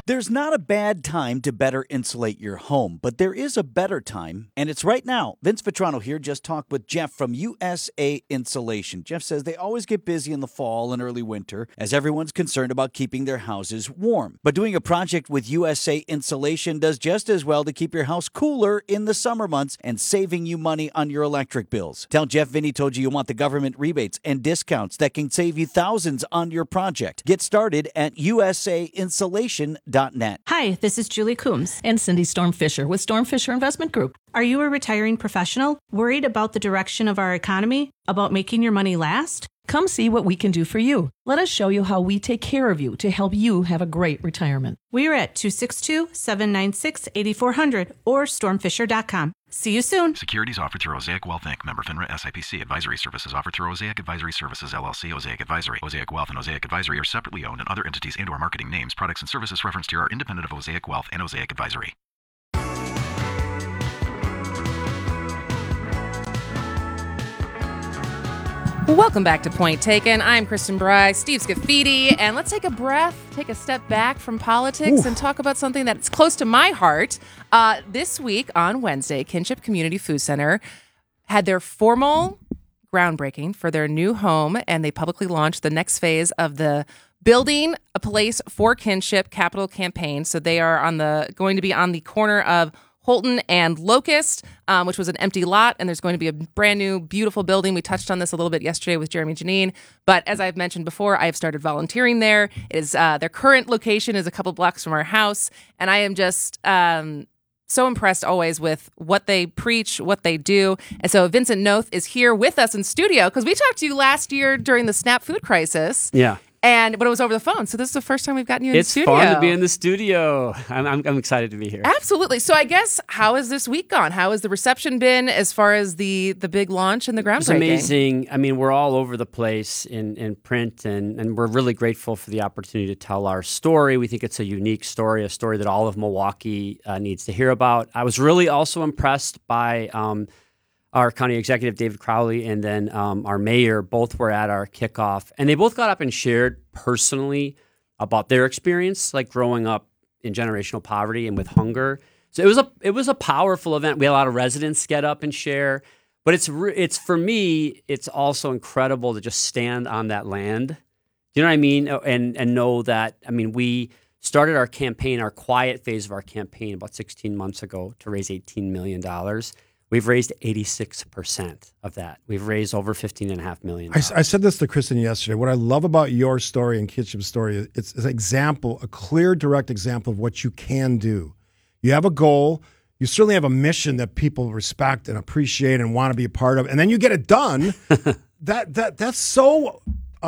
There's not a bad time to better insulate your home, but there is a better time, and it's right now. Vince Vitrano here just talked with Jeff from USA Insulation. Jeff says they always get busy in the fall and early winter as everyone's concerned about keeping their houses warm. But doing a project with USA Insulation does just as well to keep your house cooler in the summer months and saving you money on your electric bills. Tell Jeff Vinny told you want the government rebates and discounts that can save you thousands on your project. Get started at usainsulation.net. Hi, this is Julie Coombs and Cindy Storm Fisher with Storm Fisher Investment Group. Are you a retiring professional worried about the direction of our economy, about making your money last? Come see what we can do for you. Let us show you how we take care of you to help you have a great retirement. We are at 262-796-8400 or stormfisher.com. See you soon. Securities offered through Osaic Wealth Inc. Member FINRA SIPC. Advisory services offered through Osaic Advisory Services LLC. Osaic Advisory. Osaic Wealth and Osaic Advisory are separately owned, and other entities and/or marketing names, products, and services referenced here are independent of Osaic Wealth and Osaic Advisory. Welcome back to Point Taken. I'm Kristen Bry, Steve Scafidi, and let's take a breath, take a step back from politics and talk about something that's close to my heart. This week on Wednesday, Kinship Community Food Center had their formal groundbreaking for their new home, and they publicly launched the next phase of the Building a Place for Kinship capital campaign. So they are going to be on the corner of Holton and Locust, which was an empty lot, and there's going to be a brand new, beautiful building. We touched on this a little bit yesterday with Jeremy Janine, but as I've mentioned before, I've started volunteering there. It is their current location is a couple blocks from our house, and I am just so impressed always with what they preach, what they do. And so Vincent Noth is here with us in studio because we talked to you last year during the SNAP food crisis. Yeah. But it was over the phone. So this is the first time we've gotten you in the studio. It's fun to be in the studio. I'm excited to be here. Absolutely. So I guess, how has this week gone? How has the reception been as far as the big launch and the groundbreaking? It's amazing. I mean, we're all over the place in print, and we're really grateful for the opportunity to tell our story. We think it's a unique story, a story that all of Milwaukee needs to hear about. I was really also impressed by our county executive, David Crowley, and then our mayor, both were at our kickoff. And they both got up and shared personally about their experience, like growing up in generational poverty and with hunger. So it was a powerful event. We had a lot of residents get up and share. But it's for me, it's also incredible to just stand on that land. You know what I mean? And know that, I mean, we started our campaign, our quiet phase of our campaign about 16 months ago to raise $18 million. We've raised 86% of that. We've raised over $15.5 million. I said this to Kristen yesterday. What I love about your story and Kinship's story, it's an example, a clear, direct example of what you can do. You have a goal. You certainly have a mission that people respect and appreciate and want to be a part of, and then you get it done. That's so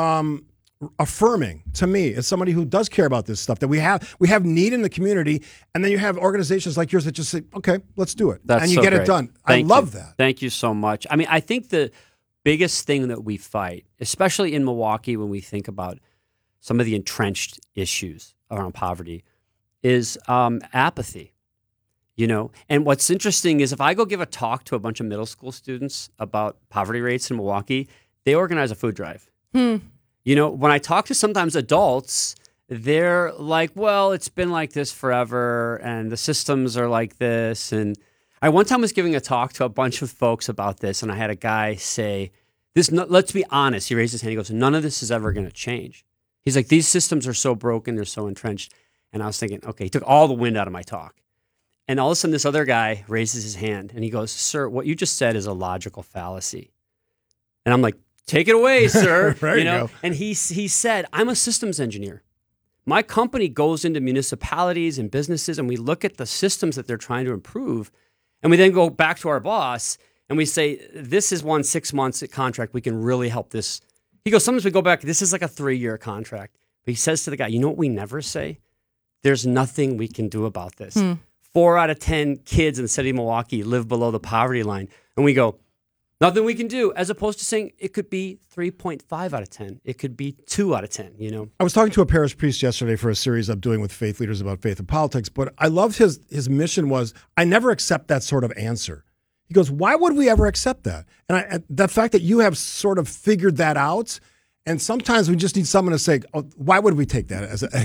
affirming to me as somebody who does care about this stuff, that we have need in the community, and then you have organizations like yours that just say, okay, let's do it. That's and you so get great. It done. Thank I love you. that. Thank you so much. I mean, I think the biggest thing that we fight, especially in Milwaukee when we think about some of the entrenched issues around poverty, is apathy. You know, and what's interesting is if I go give a talk to a bunch of middle school students about poverty rates in Milwaukee, they organize a food drive. You know, when I talk to sometimes adults, they're like, well, it's been like this forever, and the systems are like this. And I one time was giving a talk to a bunch of folks about this, and I had a guy say, let's be honest. He raised his hand. He goes, none of this is ever going to change. He's like, these systems are so broken. They're so entrenched. And I was thinking, okay, he took all the wind out of my talk. And all of a sudden, this other guy raises his hand, and he goes, sir, what you just said is a logical fallacy. And I'm like, take it away, sir. There you go. And he said, I'm a systems engineer. My company goes into municipalities and businesses, and we look at the systems that they're trying to improve. And we then go back to our boss, and we say, this is 6 months contract. We can really help this. He goes, sometimes we go back, this is like a 3-year contract. But he says to the guy, you know what we never say? There's nothing we can do about this. 4 out of 10 kids in the city of Milwaukee live below the poverty line. And we go, nothing we can do, as opposed to saying it could be 3.5 out of 10. It could be 2 out of 10, you know? I was talking to a parish priest yesterday for a series I'm doing with faith leaders about faith and politics, but I loved his mission was, I never accept that sort of answer. He goes, why would we ever accept that? And the fact that you have sort of figured that out, and sometimes we just need someone to say, oh, why would we take that as a